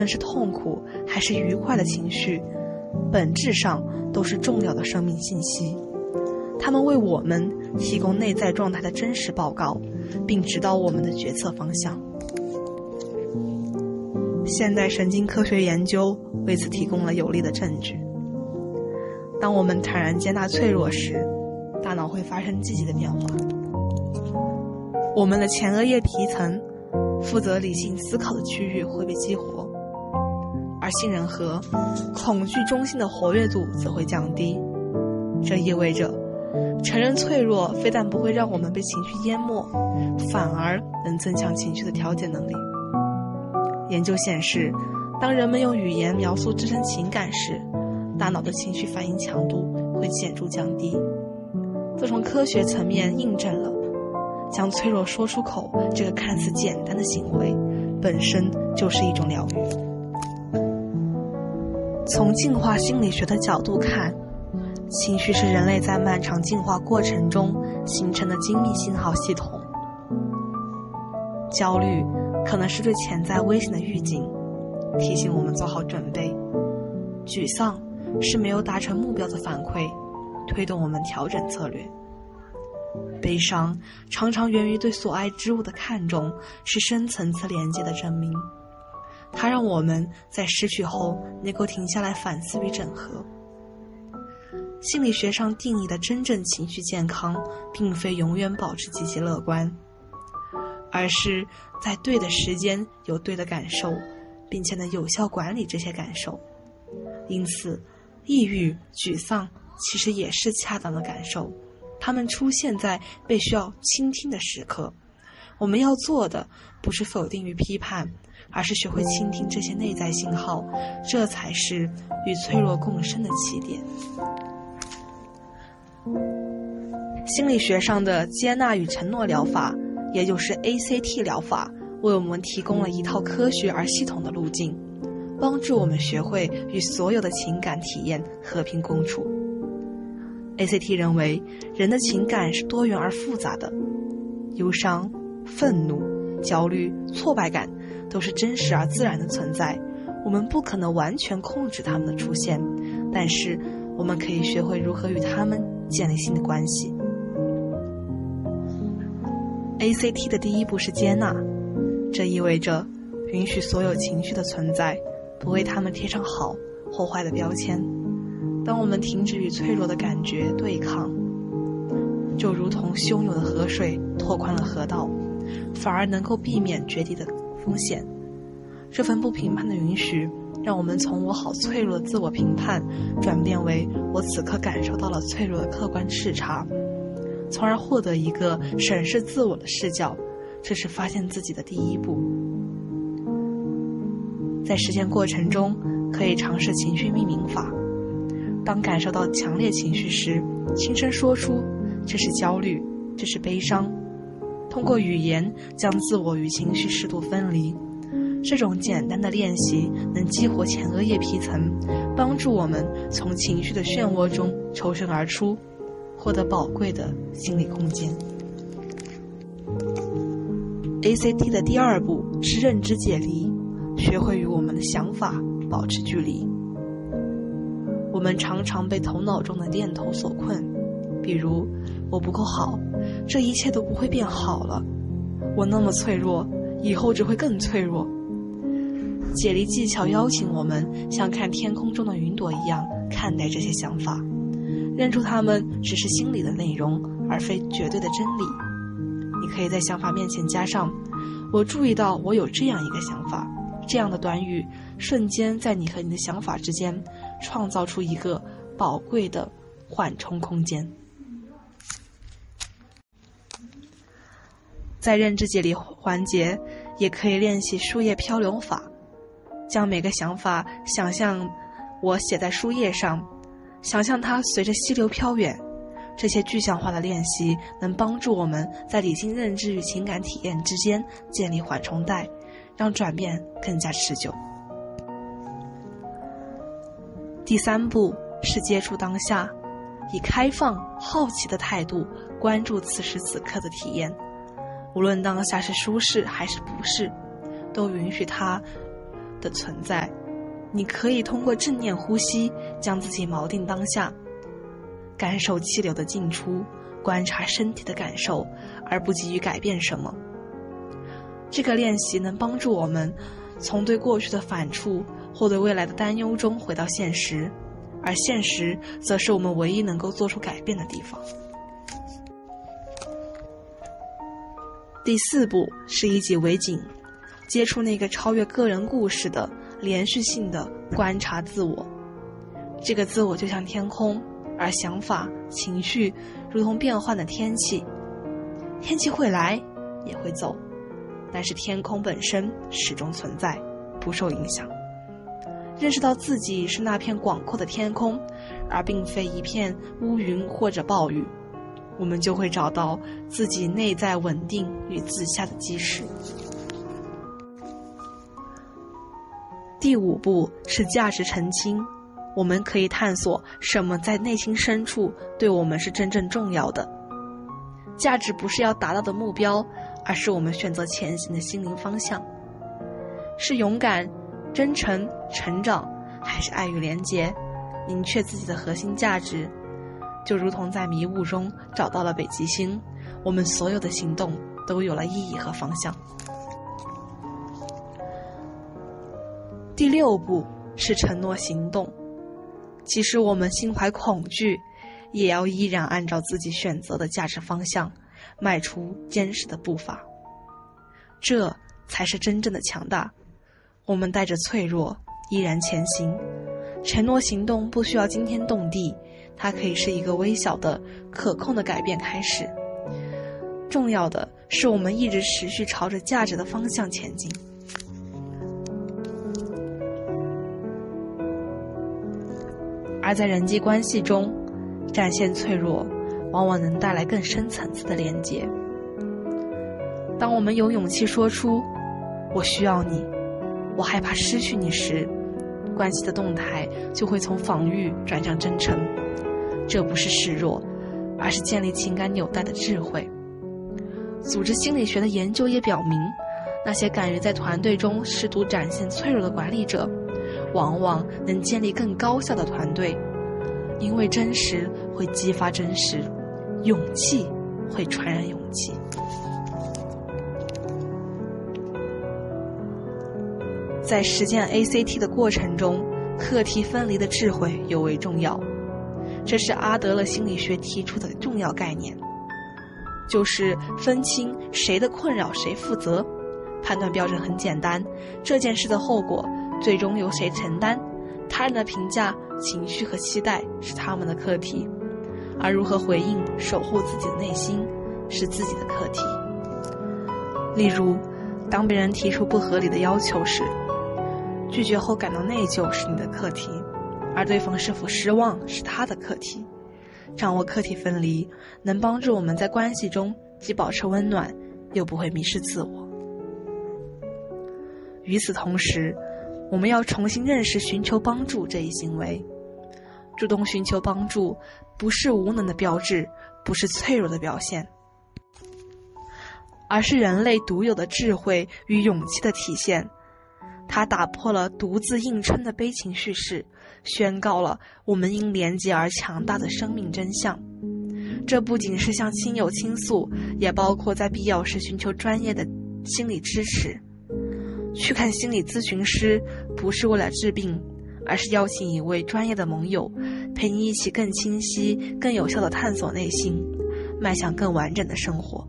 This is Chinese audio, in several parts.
是痛苦还是愉快的情绪，本质上都是重要的生命信息。它们为我们提供内在状态的真实报告，并指导我们的决策方向。现代神经科学研究为此提供了有力的证据。当我们坦然接纳脆弱时，大脑会发生积极的变化。我们的前额叶皮层负责理性思考的区域会被激活，而杏仁核恐惧中心的活跃度则会降低。这意味着承认脆弱非但不会让我们被情绪淹没，反而能增强情绪的调节能力。研究显示，当人们用语言描述自身情感时，大脑的情绪反应强度会显著降低。这从科学层面印证了将脆弱说出口这个看似简单的行为本身就是一种疗愈。从进化心理学的角度看，情绪是人类在漫长进化过程中形成的精密信号系统。焦虑可能是对潜在危险的预警，提醒我们做好准备；沮丧是没有达成目标的反馈，推动我们调整策略；悲伤常常源于对所爱之物的看重，是深层次连接的证明。它让我们在失去后能够停下来反思与整合。心理学上定义的真正情绪健康，并非永远保持积极乐观，而是在对的时间有对的感受，并且能有效管理这些感受。因此，抑郁、沮丧其实也是恰当的感受，它们出现在被需要倾听的时刻。我们要做的不是否定与批判，而是学会倾听这些内在信号，这才是与脆弱共生的起点。心理学上的接纳与承诺疗法，也就是 ACT 疗法，为我们提供了一套科学而系统的路径，帮助我们学会与所有的情感体验和平共处。ACT 认为，人的情感是多元而复杂的，忧伤、愤怒、焦虑、挫败感都是真实而自然的存在，我们不可能完全控制它们的出现，但是我们可以学会如何与它们建立新的关系。ACT 的第一步是接纳，这意味着允许所有情绪的存在，不为它们贴上好或坏的标签。当我们停止与脆弱的感觉对抗，就如同汹涌的河水拓宽了河道，反而能够避免决堤的风险。这份不评判的允许，让我们从我好脆弱的自我评判，转变为我此刻感受到了脆弱的客观视察，从而获得一个审视自我的视角。这是发现自己的第一步。在实践过程中，可以尝试情绪命名法。当感受到强烈情绪时，轻声说出这是焦虑，这是悲伤。通过语言将自我与情绪适度分离。这种简单的练习能激活前额叶皮层，帮助我们从情绪的漩涡中抽身而出，获得宝贵的心理空间。ACT 的第二步是认知解离，学会与我们的想法保持距离。我们常常被头脑中的念头所困，比如我不够好，这一切都不会变好了，我那么脆弱，以后只会更脆弱。解离技巧邀请我们像看天空中的云朵一样看待这些想法，认出它们只是心理的内容，而非绝对的真理。你可以在想法面前加上我注意到我有这样一个想法，这样的短语瞬间在你和你的想法之间创造出一个宝贵的缓冲空间。在认知解离环节，也可以练习书页漂流法，将每个想法想象我写在书页上，想象它随着溪流飘远。这些具象化的练习能帮助我们在理性认知与情感体验之间建立缓冲带，让转变更加持久。第三步是接触当下，以开放、好奇的态度关注此时此刻的体验，无论当下是舒适还是不适，都允许它的存在，你可以通过正念呼吸将自己锚定当下，感受气流的进出，观察身体的感受，而不急于改变什么。这个练习能帮助我们从对过去的反刍或对未来的担忧中回到现实，而现实则是我们唯一能够做出改变的地方。第4步是以己为景，接触那个超越个人故事的连续性的观察自我。这个自我就像天空，而想法、情绪如同变换的天气，天气会来也会走，但是天空本身始终存在，不受影响。认识到自己是那片广阔的天空，而并非一片乌云或者暴雨，我们就会找到自己内在稳定与自洽的基石。第5步是价值澄清，我们可以探索什么在内心深处对我们是真正重要的。价值不是要达到的目标，而是我们选择前行的心灵方向。是勇敢、真诚、成长，还是爱与连结？明确自己的核心价值，就如同在迷雾中找到了北极星，我们所有的行动都有了意义和方向。第6步是承诺行动，即使我们心怀恐惧，也要依然按照自己选择的价值方向迈出坚实的步伐，这才是真正的强大。我们带着脆弱依然前行，承诺行动不需要惊天动地，它可以是一个微小的可控的改变开始。重要的是我们一直持续朝着价值的方向前进。而在人际关系中，展现脆弱往往能带来更深层次的连结。当我们有勇气说出我需要你，我害怕失去你时，关系的动态就会从防御转向真诚。这不是示弱，而是建立情感纽带的智慧。组织心理学的研究也表明，那些敢于在团队中试图展现脆弱的管理者，往往能建立更高效的团队。因为真实会激发真实，勇气会传染勇气。在实践 ACT 的过程中，课题分离的智慧尤为重要。这是阿德勒心理学提出的重要概念，就是分清谁的困扰谁负责。判断标准很简单，这件事的后果最终由谁承担，他人的评价、情绪和期待是他们的课题，而如何回应、守护自己的内心是自己的课题。例如，当别人提出不合理的要求时，拒绝后感到内疚是你的课题，而对方是否失望是他的课题。掌握课题分离，能帮助我们在关系中既保持温暖，又不会迷失自我。与此同时，我们要重新认识寻求帮助这一行为。主动寻求帮助不是无能的标志，不是脆弱的表现，而是人类独有的智慧与勇气的体现。它打破了独自硬撑的悲情叙事，宣告了我们因连结而强大的生命真相。这不仅是向亲友倾诉，也包括在必要时寻求专业的心理支持。去看心理咨询师不是为了治病，而是邀请一位专业的盟友，陪你一起更清晰、更有效地探索内心，迈向更完整的生活。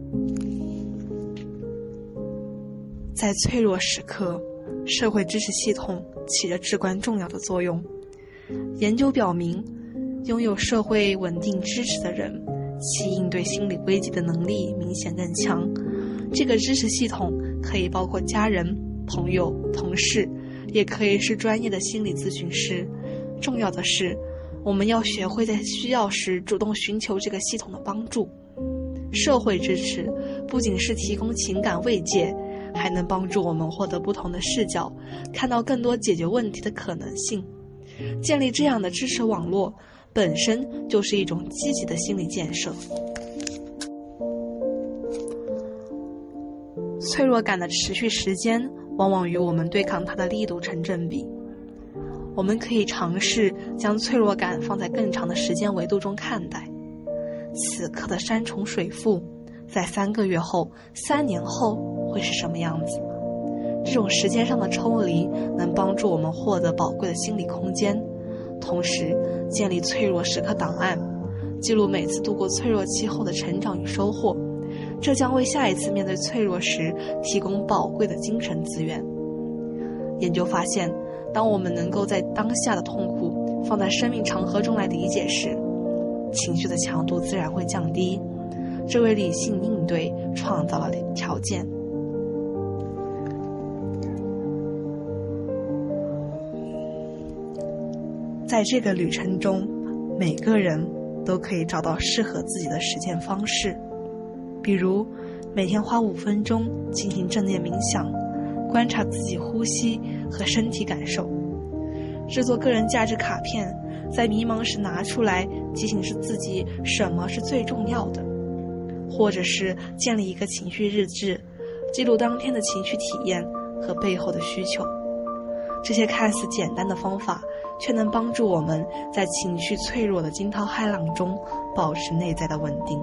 在脆弱时刻，社会支持系统起着至关重要的作用。研究表明，拥有社会稳定支持的人，其应对心理危机的能力明显更强。这个支持系统可以包括家人、朋友、同事，也可以是专业的心理咨询师。重要的是，我们要学会在需要时主动寻求这个系统的帮助。社会支持不仅是提供情感慰藉，还能帮助我们获得不同的视角，看到更多解决问题的可能性。建立这样的支持网络，本身就是一种积极的心理建设。脆弱感的持续时间往往与我们对抗它的力度成正比。我们可以尝试将脆弱感放在更长的时间维度中看待。此刻的山重水复，在3个月后、3年后会是什么样子？这种时间上的抽离能帮助我们获得宝贵的心理空间，同时建立脆弱时刻档案，记录每次度过脆弱期后的成长与收获，这将为下一次面对脆弱时提供宝贵的精神资源。研究发现，当我们能够在当下的痛苦放在生命长河中来理解时，情绪的强度自然会降低，这为理性应对创造了条件。在这个旅程中，每个人都可以找到适合自己的实践方式，比如每天花5分钟进行正念冥想，观察自己呼吸和身体感受，制作个人价值卡片，在迷茫时拿出来提醒自己什么是最重要的，或者是建立一个情绪日志，记录当天的情绪体验和背后的需求。这些看似简单的方法，却能帮助我们在情绪脆弱的惊涛骇浪中保持内在的稳定。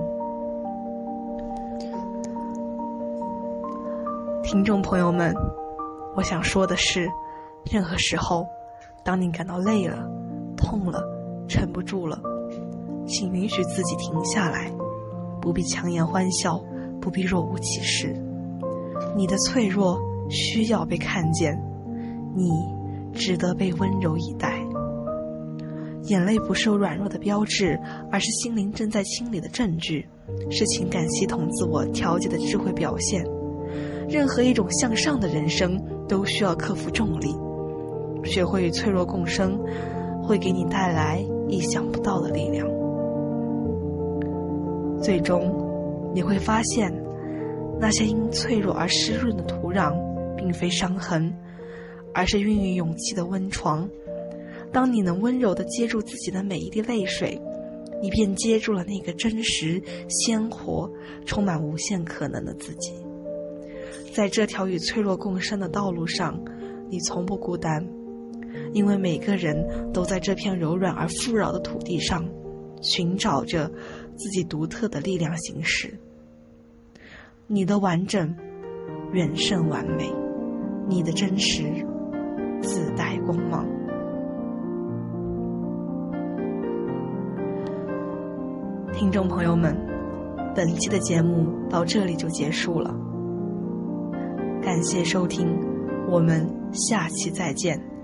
听众朋友们，我想说的是，任何时候，当你感到累了、痛了、撑不住了，请允许自己停下来，不必强颜欢笑，不必若无其事。你的脆弱需要被看见，你值得被温柔以待。眼泪不是软弱的标志，而是心灵正在清理的证据，是情感系统自我调节的智慧表现。任何一种向上的人生都需要克服重力，学会与脆弱共生，会给你带来意想不到的力量。最终你会发现，那些因脆弱而湿润的土壤并非伤痕，而是孕育勇气的温床。当你能温柔地接住自己的每一滴泪水，你便接住了那个真实、鲜活、充满无限可能的自己。在这条与脆弱共生的道路上，你从不孤单，因为每个人都在这片柔软而富饶的土地上寻找着自己独特的力量行驶。你的完整远胜完美，你的真实自带光芒。听众朋友们，本期的节目到这里就结束了，感谢收听，我们下期再见。